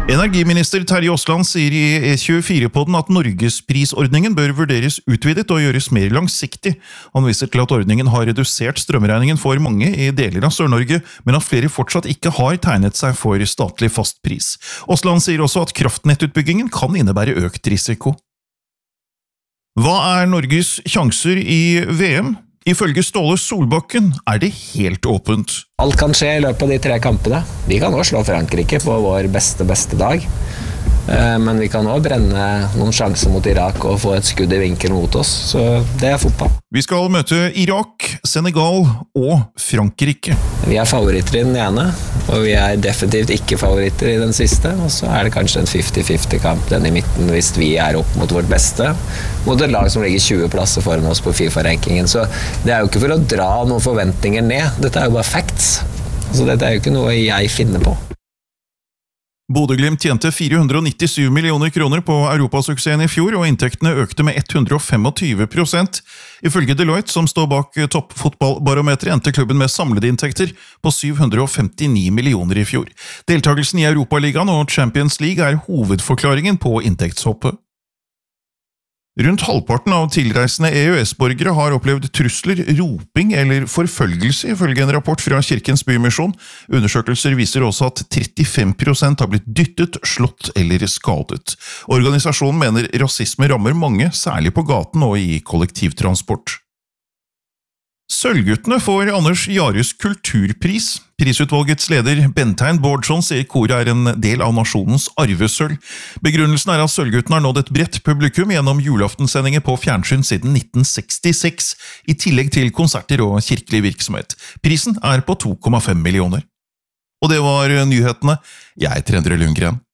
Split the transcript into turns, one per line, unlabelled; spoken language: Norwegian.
Energiminister Terje Aasland sier i E24-podden at Norgesprisordningen bør vurderes utvidet og gjøres mer langsiktig. Han viser til at ordningen har redusert strømregningen for mange i deler av Sør-Norge, men at flere fortsatt ikke har tegnet seg for statlig fastpris. Aasland sier også at kraftnettutbyggingen kan innebære økt risiko. Hva Norges sjanser i VM? Ifølge Ståle Solbakken det helt åpent.
Alt kan skje i løpet av de 3 kampene. Vi kan også slå Frankrike på vår beste dag. Men vi kan også brenne noen sjanser mot Irak og få et skudd i vinkel mot oss. Så det fotball.
Vi skal møte Irak, Senegal og Frankrike.
Vi favoritter i den ene, og vi definitivt ikke favoritter i den siste. Og så det kanskje en 50-50 kamp, den i midten, hvis vi opp mot vårt beste. Mot et lag som ligger 20 plasser foran oss på FIFA-rankingen. Så det jo ikke for å dra noen forventninger ned. Dette jo bare facts. Så dette jo ikke noe jeg finner på.
Bodø/Glimt tjente 497 millioner kroner på europasuksessen i fjor, og inntektene økte med 125%. Ifølge Deloitte, som står bak toppfotballbarometeret, endte klubben med samlede inntekter på 759 millioner i fjor. Deltagelsen i Europaligaen og Champions League hovedforklaringen på inntektshoppet. Rundt halvparten av tilreisende EØS-borgere har opplevd trusler, roping eller forfølgelse, ifølge en rapport fra Kirkens Bymisjon. Undersøkelser viser også at 35% har blitt dyttet, slått eller skadet. Organisasjonen mener rasisme rammer mange, særlig på gaten og i kollektivtransport. Sølvguttene får Anders Jahres kulturpris. Prisutvalgets leder Bentein Bårdsson sier koret en del av nasjonens arvesølv. Begrunnelsen at Sølvguttene har nådd et bredt publikum gjennom julaftenssendinger på fjernsyn siden 1966, i tillegg til konserter og kirkelig virksomhet. Prisen på 2,5 millioner. Og det var nyhetene. Jeg heter Endre Lundgren.